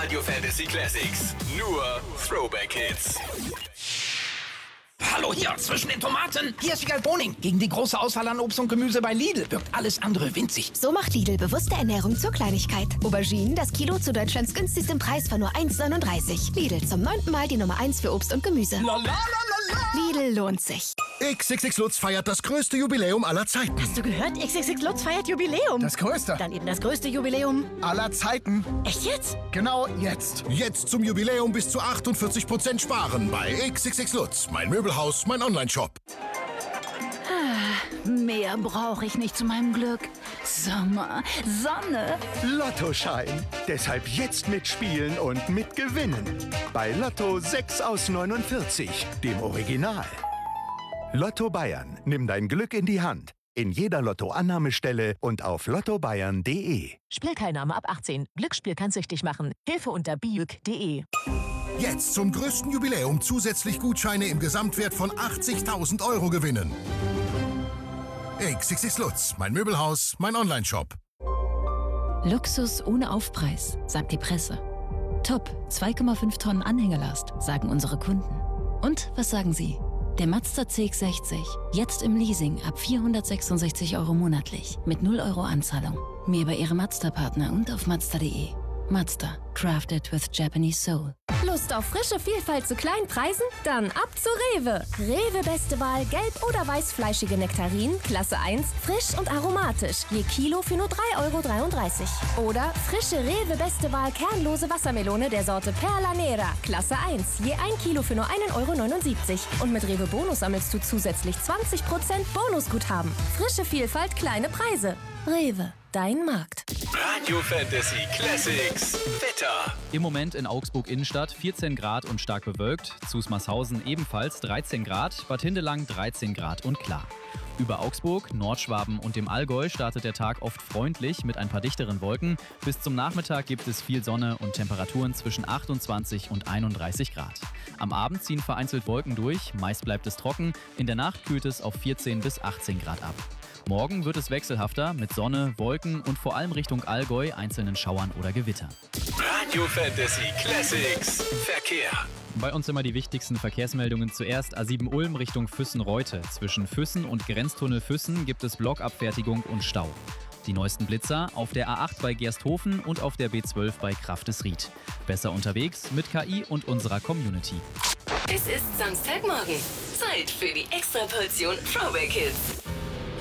Radio Fantasy Classics. Nur Throwback Hits. Hallo hier, zwischen den Tomaten. Hier ist Wiegald Boning. Gegen die große Auswahl an Obst und Gemüse bei Lidl wirkt alles andere winzig. So macht Lidl bewusste Ernährung zur Kleinigkeit. Auberginen, das Kilo zu Deutschlands günstigstem Preis von nur 1,39. Lidl, zum 9. Mal die Nummer 1 für Obst und Gemüse. Lidl lohnt sich. XXX Lutz feiert das größte Jubiläum aller Zeiten. Hast du gehört? XXX Lutz feiert Jubiläum. Das größte Dann eben das größte Jubiläum aller Zeiten. Echt jetzt? Genau jetzt. Jetzt zum Jubiläum bis zu 48% sparen bei XXX Lutz. Mein Möbelhaus, mein Onlineshop. Mehr brauche ich nicht zu meinem Glück. Sommer, Sonne. Lottoschein. Deshalb jetzt mitspielen und mitgewinnen. Bei Lotto 6 aus 49, dem Original. Lotto Bayern. Nimm dein Glück in die Hand. In jeder Lotto-Annahmestelle und auf lottobayern.de. Spielteilnahme ab 18. Glücksspiel kann süchtig machen. Hilfe unter biüg.de. Jetzt zum größten Jubiläum zusätzlich Gutscheine im Gesamtwert von 80.000 € gewinnen. XXX Lutz, mein Möbelhaus, mein Onlineshop. Luxus ohne Aufpreis, sagt die Presse. Top, 2,5 Tonnen Anhängerlast, sagen unsere Kunden. Und was sagen Sie? Der Mazda CX-60, jetzt im Leasing ab 466 € monatlich, mit 0 € Anzahlung. Mehr bei Ihrem Mazda-Partner und auf Mazda.de. Mazda, crafted with Japanese soul. Lust auf frische Vielfalt zu kleinen Preisen? Dann ab zu Rewe. Rewe beste Wahl, gelb- oder weißfleischige Nektarinen, Klasse 1, frisch und aromatisch, je Kilo für nur 3,33 €. Oder frische Rewe beste Wahl, kernlose Wassermelone der Sorte Perla Nera, Klasse 1, je 1 Kilo für nur 1,79 €. Und mit Rewe Bonus sammelst du zusätzlich 20% Bonusguthaben. Frische Vielfalt, kleine Preise. Rewe, dein Markt. Radio Fantasy Classics. Wetter. Im Moment in Augsburg Innenstadt 14 Grad und stark bewölkt. Zusmarshausen ebenfalls 13 Grad. Bad Hindelang 13 Grad und klar. Über Augsburg, Nordschwaben und dem Allgäu startet der Tag oft freundlich mit ein paar dichteren Wolken. Bis zum Nachmittag gibt es viel Sonne und Temperaturen zwischen 28 und 31 Grad. Am Abend ziehen vereinzelt Wolken durch. Meist bleibt es trocken. In der Nacht kühlt es auf 14 bis 18 Grad ab. Morgen wird es wechselhafter mit Sonne, Wolken und vor allem Richtung Allgäu einzelnen Schauern oder Gewitter. Radio Fantasy Classics. Verkehr. Bei uns immer die wichtigsten Verkehrsmeldungen. Zuerst A7 Ulm Richtung Füssen-Reute. Zwischen Füssen und Grenztunnel Füssen gibt es Blockabfertigung und Stau. Die neuesten Blitzer auf der A8 bei Gersthofen und auf der B12 bei Kraftesried. Besser unterwegs mit KI und unserer Community. Es ist Samstagmorgen. Zeit für die Extraportion Throwback Hits.